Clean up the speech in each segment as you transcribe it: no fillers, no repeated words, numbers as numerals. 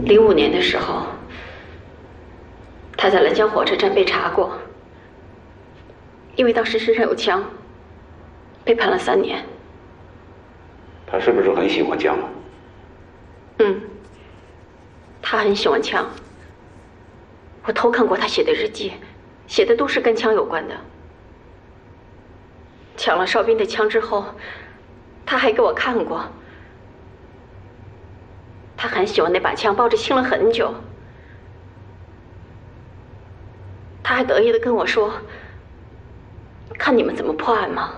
05年的时候，他在兰江火车站被查过，因为当时身上有枪，被判了3年。 他是不是很喜欢枪？ 他很喜欢枪。我偷看过他写的日记，写的都是跟枪有关的。抢了哨兵的枪之后，他还给我看过。他很喜欢那把枪，抱着亲了很久。他还得意地跟我说：“看你们怎么破案吗？”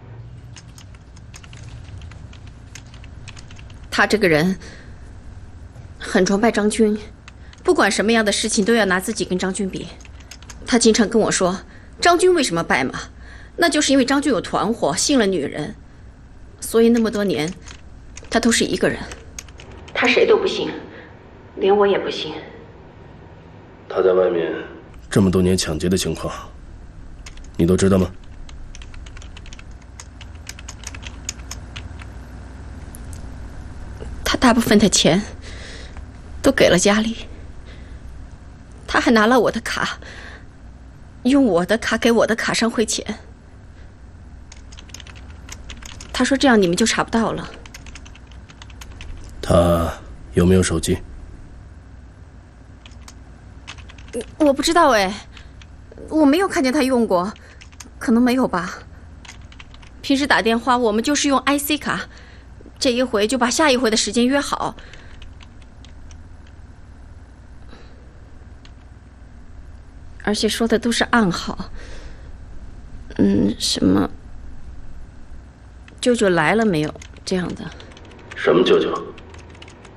他这个人很崇拜张军，不管什么样的事情都要拿自己跟张军比。他经常跟我说，张军为什么败马，那就是因为张军有团伙，信了女人，所以那么多年他都是一个人。他谁都不信，连我也不信。 他在外面这么多年抢劫的情况，你都知道吗？ 他大部分的钱都给了家里，他还拿了我的卡，用我的卡给我的卡上汇钱。他说这样你们就查不到了。 他有没有手机？ 我不知道哎，我没有看见他用过，可能没有吧。平时打电话我们就是用 IC 卡，这一回就把下一回的时间约好。而且说的都是暗号，什么舅舅来了没有这样的。 什么舅舅？